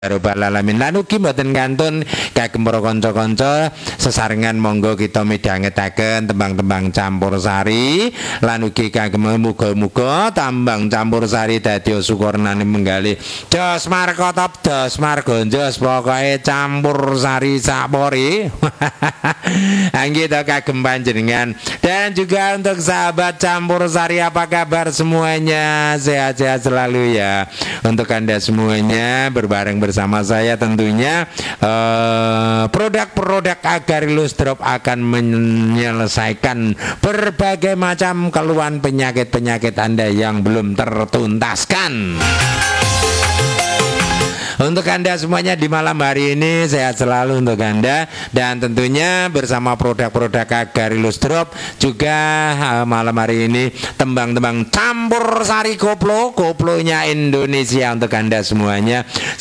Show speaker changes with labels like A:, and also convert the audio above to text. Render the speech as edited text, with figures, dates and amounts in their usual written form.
A: Rabbal alamin. Lan ugi mboten kantun kagem para kanca-kanca sesarengan monggo kita midhangetaken tembang-tembang campursari lan ugi kagem muga-muga tambang campursari dadi sukornane menggali jos markotop jos margonjos pokoke campursari sapori. Anggita kagem panjenengan dan juga untuk sahabat campursari, apa kabar semuanya? Sehat-sehat selalu ya. Untuk Anda semuanya berbareng bersama saya tentunya produk-produk Agarilus Drop akan menyelesaikan berbagai macam keluhan penyakit-penyakit Anda yang belum tertuntaskan. Untuk Anda semuanya di malam hari ini sehat selalu untuk Anda, dan tentunya bersama produk-produk Agarilus Drop juga malam hari ini tembang-tembang campursari koplo, koplonya Indonesia untuk Anda semuanya.